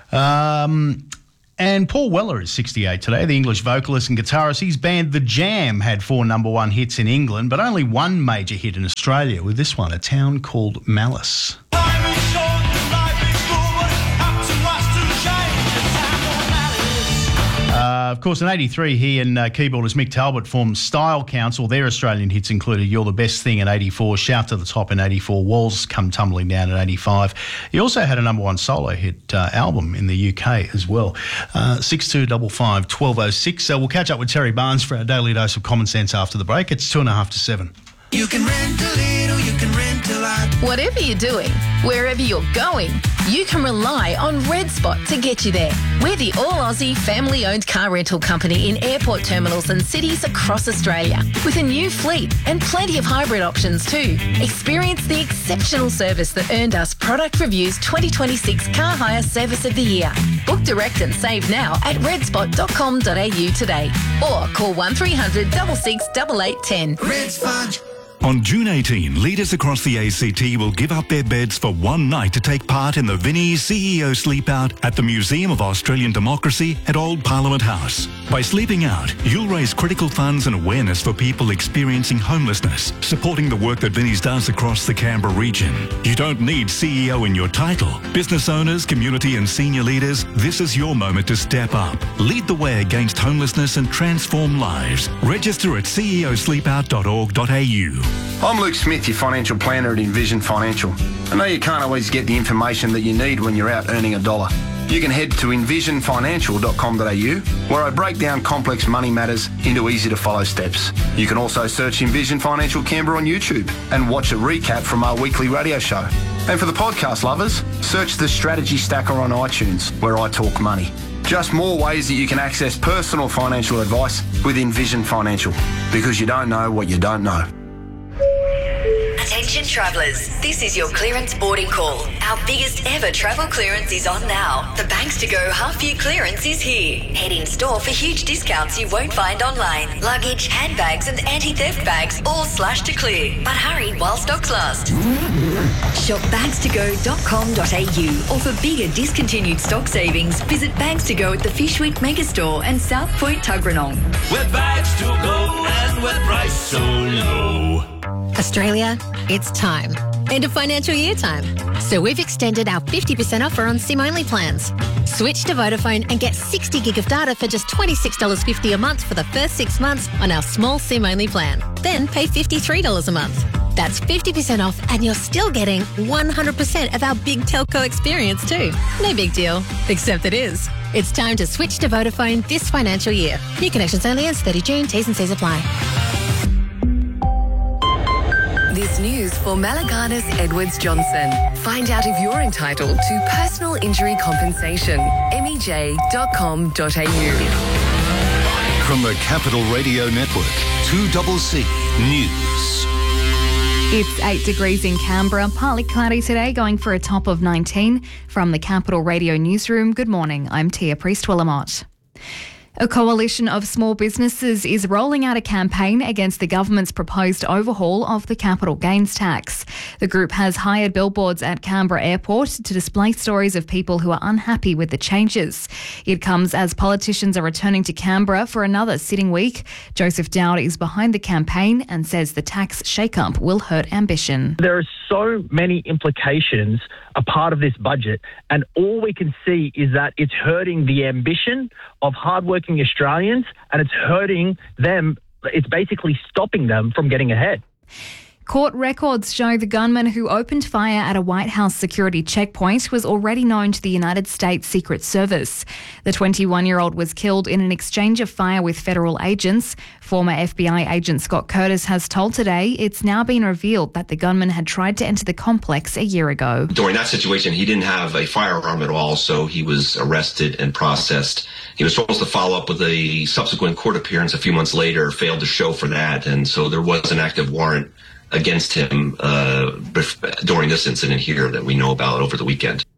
And Paul Weller is 68 today, the English vocalist and guitarist. His band The Jam had 4 number 1 hits in England, but only 1 major hit in Australia with this one, A Town Called Malice. Of course, in 83, he and keyboardist Mick Talbot formed Style Council. Their Australian hits included You're the Best Thing in 84, Shout to the Top in 84, Walls Come Tumbling Down in 85. He also had a number 1 solo hit album in the UK as well. 6255 1206. So we'll catch up with Terry Barnes for our daily dose of common sense after the break. It's 6:30 to 7. You can rent a little, you can rent a lot. Whatever you're doing, wherever you're going, you can rely on Red Spot to get you there. We're the all-Aussie family-owned car rental company in airport terminals and cities across Australia, with a new fleet and plenty of hybrid options too. Experience the exceptional service that earned us Product Review's 2026 Car Hire Service of the Year. Book direct and save now at redspot.com.au today, or call 1300 66 8810. Red Spot. On June 18, leaders across the ACT will give up their beds for one night to take part in the Vinnie's CEO Sleep Out at the Museum of Australian Democracy at Old Parliament House. By sleeping out, you'll raise critical funds and awareness for people experiencing homelessness, supporting the work that Vinnie's does across the Canberra region. You don't need CEO in your title. Business owners, community and senior leaders, this is your moment to step up. Lead the way against homelessness and transform lives. Register at ceosleepout.org.au. I'm Luke Smith, your financial planner at Envision Financial. I know you can't always get the information that you need when you're out earning a dollar. You can head to envisionfinancial.com.au, where I break down complex money matters into easy-to-follow steps. You can also search Envision Financial Canberra on YouTube and watch a recap from our weekly radio show. And for the podcast lovers, search the Strategy Stacker on iTunes, where I talk money. Just more ways that you can access personal financial advice with Envision Financial, because you don't know what you don't know. Attention travellers, this is your clearance boarding call. Our biggest ever travel clearance is on now. The Banks to Go half-year clearance is here. Head in store for huge discounts you won't find online. Luggage, handbags and anti-theft bags all slashed to clear. But hurry while stocks last. Shop bagstogo.com.au, or for bigger discontinued stock savings, visit Bags to Go at the Fishwick Megastore and South Point Tuggeranong. With bags to go and with price so low. Australia, it's time. End of financial year time. So we've extended our 50% offer on SIM-only plans. Switch to Vodafone and get 60 gig of data for just $26.50 a month for the first 6 months on our small SIM-only plan. Then pay $53 a month. That's 50% off, and you're still getting 100% of our big telco experience too. No big deal, except it is. It's time to switch to Vodafone this financial year. New connections only ends 30 June. T's and C's apply. This news for Malaganas Edwards Johnson. Find out if you're entitled to personal injury compensation. MEJ.com.au. From the Capital Radio Network, 2CC News. It's 8 degrees in Canberra, partly cloudy today, going for a top of 19. From the Capital Radio Newsroom, good morning, I'm Tia Priest-Willamott. A coalition of small businesses is rolling out a campaign against the government's proposed overhaul of the capital gains tax. The group has hired billboards at Canberra Airport to display stories of people who are unhappy with the changes. It comes as politicians are returning to Canberra for another sitting week. Joseph Dowd is behind the campaign and says the tax shake-up will hurt ambition. There are so many implications a part of this budget, and all we can see is that it's hurting the ambition of hardworking Australians, and it's hurting them. It's basically stopping them from getting ahead. Court records show the gunman who opened fire at a White House security checkpoint was already known to the United States Secret Service. The 21-year-old was killed in an exchange of fire with federal agents. Former FBI agent Scott Curtis has told Today it's now been revealed that the gunman had tried to enter the complex a year ago. During that situation, he didn't have a firearm at all, so he was arrested and processed. He was supposed to follow up with a subsequent court appearance a few months later, failed to show for that, and so there was an active warrant against him during this incident here that we know about over the weekend.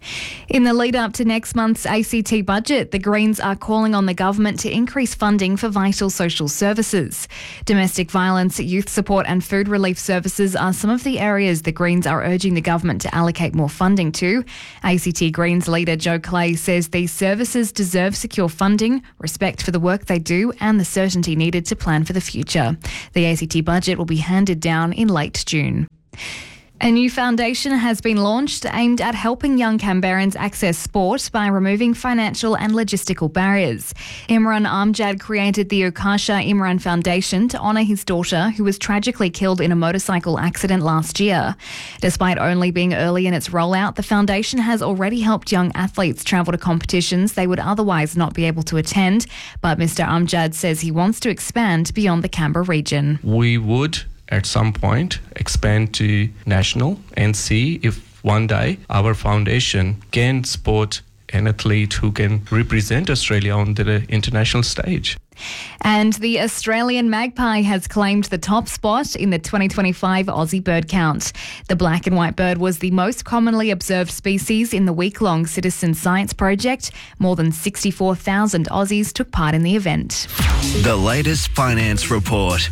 In the lead up to next month's ACT budget, the Greens are calling on the government to increase funding for vital social services. Domestic violence, youth support and food relief services are some of the areas the Greens are urging the government to allocate more funding to. ACT Greens leader Joe Clay says these services deserve secure funding, respect for the work they do and the certainty needed to plan for the future. The ACT budget will be handed down in late June. A new foundation has been launched aimed at helping young Canberrans access sport by removing financial and logistical barriers. Imran Amjad created the Ukasha Imran Foundation to honour his daughter, who was tragically killed in a motorcycle accident last year. Despite only being early in its rollout, the foundation has already helped young athletes travel to competitions they would otherwise not be able to attend. But Mr Amjad says he wants to expand beyond the Canberra region. We would at some point expand to national and see if one day our foundation can support an athlete who can represent Australia on the international stage. And the Australian magpie has claimed the top spot in the 2025 Aussie bird count. The black and white bird was the most commonly observed species in the week-long citizen science project. More than 64,000 Aussies took part in the event. The latest finance report.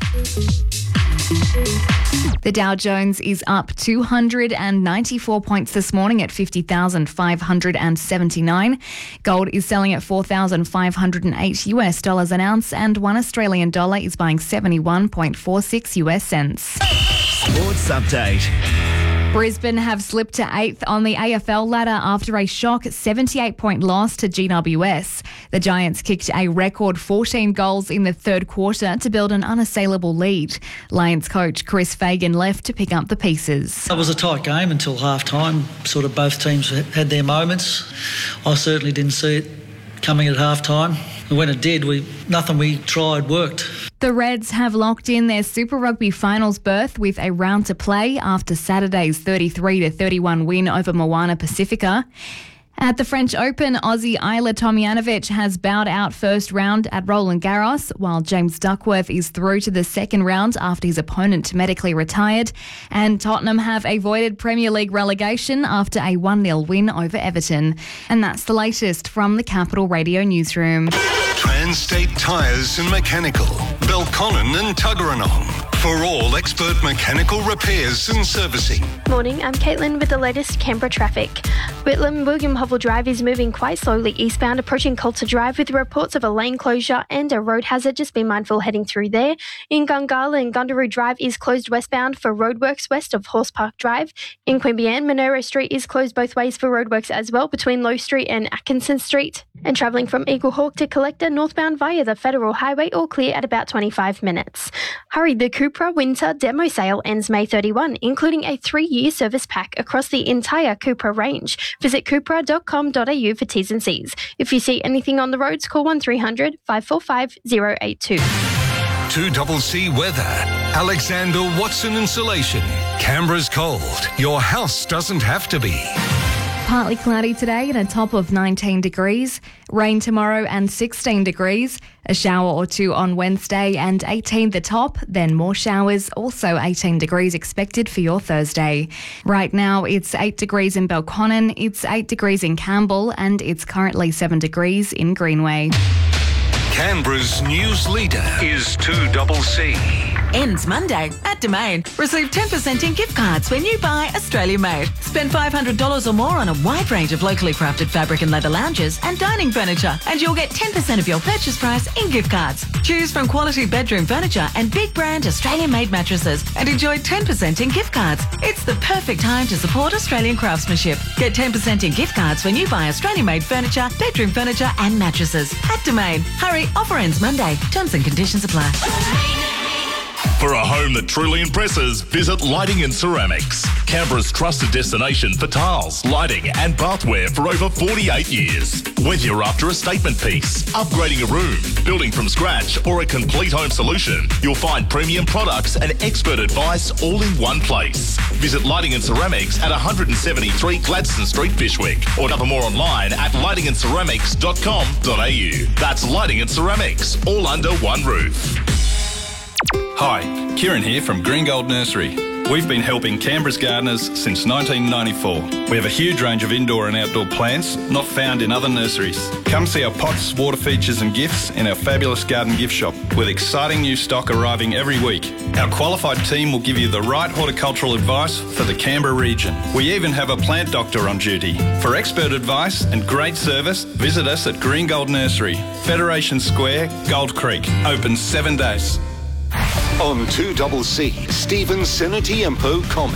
The Dow Jones is up 294 points this morning at 50,579. Gold is selling at $4,508 an ounce, and $1 Australian dollar is buying 71.46 US cents. Sports update. Brisbane have slipped to 8th on the AFL ladder after a shock 78-point loss to GWS. The Giants kicked a record 14 goals in the third quarter to build an unassailable lead. Lions coach Chris Fagan left to pick up the pieces. It was a tight game until half-time. Sort of both teams had their moments. I certainly didn't see it coming at half-time. And when it did, nothing we tried worked. The Reds have locked in their Super Rugby finals berth with a round to play after Saturday's 33-31 win over Moana Pacifica. At the French Open, Aussie Isla Tomjanovic has bowed out first round at Roland Garros, while James Duckworth is through to the second round after his opponent medically retired. And Tottenham have avoided Premier League relegation after a 1-0 win over Everton. And that's the latest from the Capital Radio newsroom. Trans-State Tyres and Mechanical, Belconnen and Tuggeranong. For all expert mechanical repairs and servicing. Morning, I'm Caitlin with the latest Canberra traffic. Whitlam William Hovell Drive is moving quite slowly eastbound, approaching Coulter Drive with reports of a lane closure and a road hazard. Just be mindful heading through there. In Gungala and Gundaroo Drive is closed westbound for roadworks west of Horse Park Drive. In Queanbeyan, Monero Street is closed both ways for roadworks as well between Low Street and Atkinson Street. And travelling from Eagle Hawk to Collector northbound via the Federal Highway, all clear at about 25 minutes. Hurry, the Cupra Winter Demo Sale ends May 31, including a 3-year service pack across the entire Cupra range. Visit cupra.com.au for T's and C's. If you see anything on the roads, call 1300 545 082. 2CC Weather. Alexander Watson Insulation. Canberra's cold. Your house doesn't have to be. Partly cloudy today and a top of 19 degrees. Rain tomorrow and 16 degrees. A shower or two on Wednesday and 18 the top. Then more showers, also 18 degrees expected for your Thursday. Right now it's 8 degrees in Belconnen, it's 8 degrees in Campbell, and it's currently 7 degrees in Greenway. Canberra's news leader is 2CC. Ends Monday at Domain. Receive 10% in gift cards when you buy Australian made. Spend $500 or more on a wide range of locally crafted fabric and leather lounges and dining furniture, and you'll get 10% of your purchase price in gift cards. Choose from quality bedroom furniture and big brand Australian made mattresses and enjoy 10% in gift cards. It's the perfect time to support Australian craftsmanship. Get 10% in gift cards when you buy Australian made furniture, bedroom furniture and mattresses at Domain. Hurry, offer ends Monday. Terms and conditions apply. For a home that truly impresses, visit Lighting and Ceramics. Canberra's trusted destination for tiles, lighting and bathware for over 48 years. Whether you're after a statement piece, upgrading a room, building from scratch or a complete home solution, you'll find premium products and expert advice all in one place. Visit Lighting and Ceramics at 173 Gladstone Street, Fyshwick, or discover more online at lightingandceramics.com.au. That's Lighting and Ceramics, all under one roof. Hi, Kieran here from Green Gold Nursery. We've been helping Canberra's gardeners since 1994. We have a huge range of indoor and outdoor plants not found in other nurseries. Come see our pots, water features and gifts in our fabulous garden gift shop with exciting new stock arriving every week. Our qualified team will give you the right horticultural advice for the Canberra region. We even have a plant doctor on duty. For expert advice and great service, visit us at Green Gold Nursery, Federation Square, Gold Creek. Open 7 days. On 2CC, Stephen Senatiempo comments.